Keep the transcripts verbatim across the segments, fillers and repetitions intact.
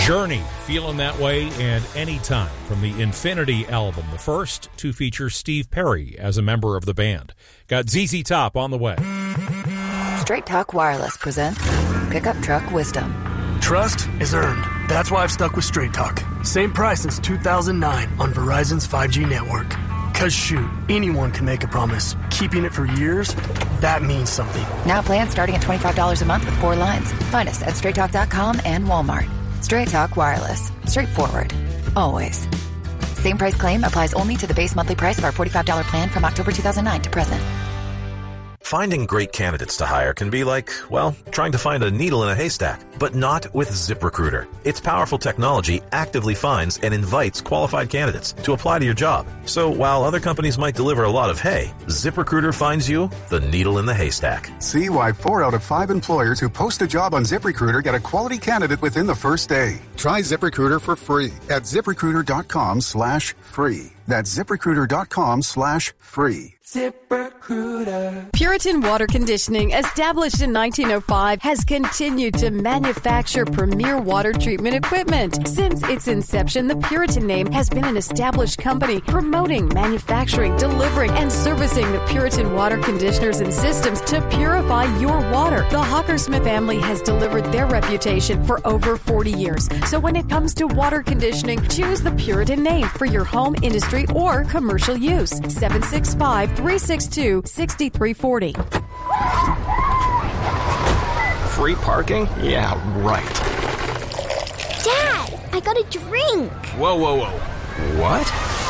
Journey, Feeling That Way, and Anytime from the Infinity album, the first to feature Steve Perry as a member of the band. Got Z Z Top on the way. Straight Talk Wireless presents Pickup Truck Wisdom. Trust is earned. That's why I've stuck with Straight Talk. Same price since two thousand nine on Verizon's five G network. Cause shoot, anyone can make a promise. Keeping it for years, that means something. Now plans starting at twenty-five dollars a month with four lines. Find us at straight talk dot com and Walmart. Straight Talk Wireless. Straightforward. Always. Same price claim applies only to the base monthly price of our forty-five dollars plan from October two thousand nine to present. Finding great candidates to hire can be like, well, trying to find a needle in a haystack, but not with ZipRecruiter. Its powerful technology actively finds and invites qualified candidates to apply to your job. So while other companies might deliver a lot of hay, ZipRecruiter finds you the needle in the haystack. See why four out of five employers who post a job on ZipRecruiter get a quality candidate within the first day. Try ZipRecruiter for free at ZipRecruiter.com slash free. That's ZipRecruiter.com slash free. ZipRecruiter. Puritan Water Conditioning, established in nineteen oh five, has continued to manufacture premier water treatment equipment. Since its inception, the Puritan name has been an established company promoting, manufacturing, delivering, and servicing the Puritan water conditioners and systems to purify your water. The Hawkersmith family has delivered their reputation for over forty years. So when it comes to water conditioning, choose the Puritan name for your home, industry, or commercial use. seven six five, three six two, six three four zero. Free parking? Yeah, right. Dad, I got a drink. Whoa, whoa, whoa. What?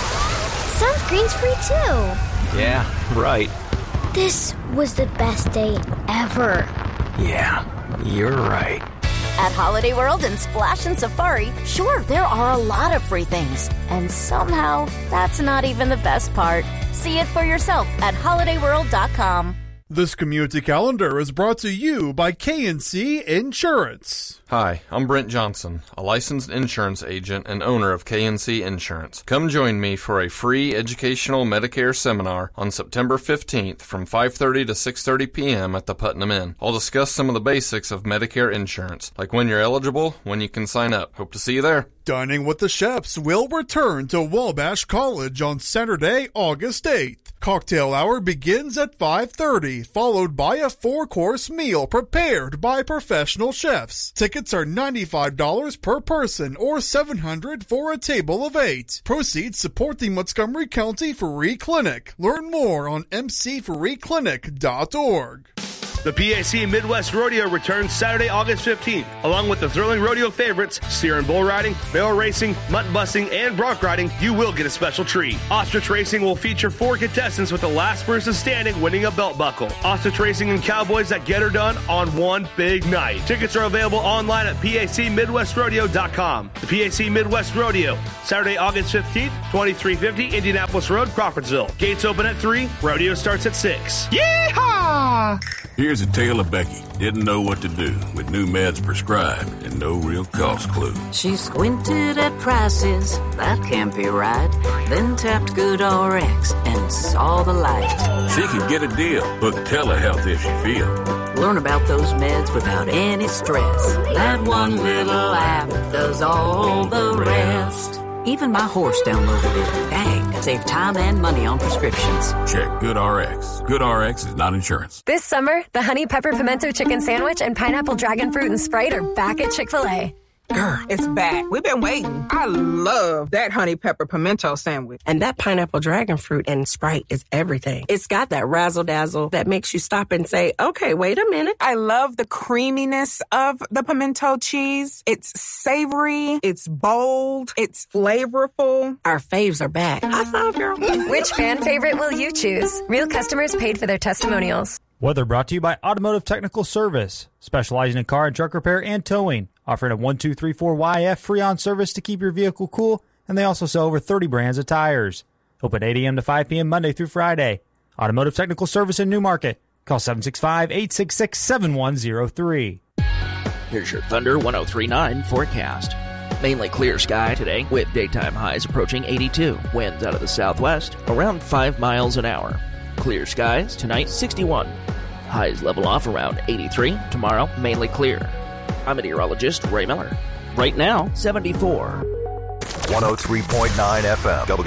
Sunscreen's free too. Yeah, right. This was the best day ever. Yeah, you're right. At Holiday World and Splash and Safari, sure, there are a lot of free things. And somehow, that's not even the best part. See it for yourself at holiday world dot com. This community calendar is brought to you by K and C Insurance. Hi, I'm Brent Johnson, a licensed insurance agent and owner of K and C Insurance. Come join me for a free educational Medicare seminar on September fifteenth from five thirty to six thirty p.m. at the Putnam Inn. I'll discuss some of the basics of Medicare insurance, like when you're eligible, when you can sign up. Hope to see you there. Dining with the Chefs will return to Wabash College on Saturday, August eighth. Cocktail hour begins at five thirty, followed by a four-course meal prepared by professional chefs. Tickets are ninety-five dollars per person or seven hundred dollars for a table of eight. Proceeds support the Montgomery County Free Clinic. Learn more on m c free clinic dot org. The P A C Midwest Rodeo returns Saturday, August fifteenth, along with the thrilling rodeo favorites, steer and bull riding, barrel racing, mutt busting, and bronc riding. You will get a special treat. Ostrich Racing will feature four contestants with the last person standing winning a belt buckle. Ostrich Racing and Cowboys that get her done on one big night. Tickets are available online at P A C Midwest Rodeo dot com. The P A C Midwest Rodeo, Saturday, August fifteenth, twenty-three fifty Indianapolis Road, Crawfordsville. Gates open at three. Rodeo starts at six. Yeehaw! Here's a tale of Becky. Didn't know what to do with new meds prescribed and no real cost clue. She squinted at prices, that can't be right. Then tapped GoodRx and saw the light. She could get a deal. Book telehealth if she feels. Learn about those meds without any stress. That one little app does all the rest. Even my horse downloaded it. Dang, save time and money on prescriptions. Check GoodRx. GoodRx is not insurance. This summer, the Honey Pepper Pimento Chicken Sandwich and Pineapple Dragon Fruit and Sprite are back at Chick-fil-A. Grr, it's back. We've been waiting. I love that honey pepper pimento sandwich. And that pineapple dragon fruit and Sprite is everything. It's got that razzle-dazzle that makes you stop and say, okay, wait a minute. I love the creaminess of the pimento cheese. It's savory. It's bold. It's flavorful. Our faves are back. High five, girl. Which fan favorite will you choose? Real customers paid for their testimonials. Weather brought to you by Automotive Technical Service, specializing in car and truck repair and towing, offering a one two three four Y F free-on service to keep your vehicle cool, and they also sell over thirty brands of tires. Open eight a.m. to five p.m. Monday through Friday. Automotive Technical Service in Newmarket. Call seven six five, eight six six, seven one zero three. Here's your Thunder one oh three point nine forecast. Mainly clear sky today, with daytime highs approaching eighty-two. Winds out of the southwest, around five miles an hour. Clear skies tonight, sixty-one. Highs level off around eighty-three. Tomorrow, mainly clear. I'm meteorologist Ray Miller. Right now, seventy-four. one oh three point nine F M.